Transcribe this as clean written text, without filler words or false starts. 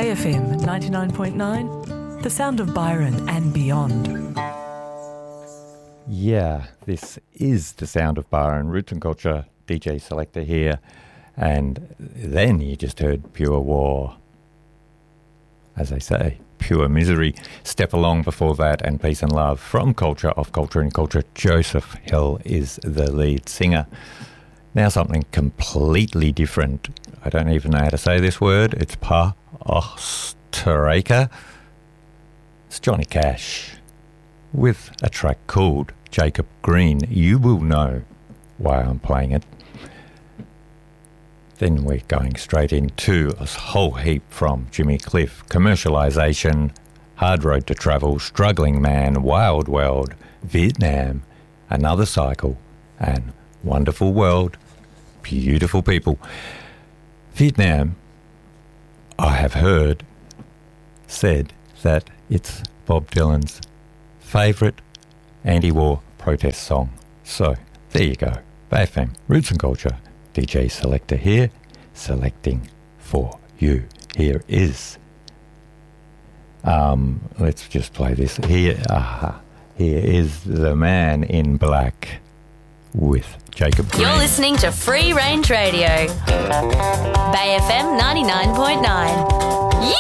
Bay FM 99.9, the sound of Byron and beyond. Yeah, this is the sound of Byron, Roots and Culture, DJ Selector here. And then you just heard Pure War. As they say, Pure Misery. Step Along before that, and Peace and Love from Culture, Off Culture and Culture. Joseph Hill is the lead singer. Now something completely different. I don't even know how to say this word. It's Osteracre. It's Johnny Cash with a track called Jacob Green. You will know why I'm playing it. Then we're going straight into a whole heap from Jimmy Cliff. Commercialisation, Hard Road to Travel, Struggling Man, Wild World, Vietnam, Another Cycle, and Wonderful World, Beautiful People. Vietnam, I have heard, said that it's Bob Dylan's favourite anti-war protest song. So, there you go. Bay FM, Roots and Culture, DJ Selector here, selecting for you. Here is, let's just play this. Here is The Man in Black with Jacob Green. You're listening to Free Range Radio, Bay FM 99.9. Yeah!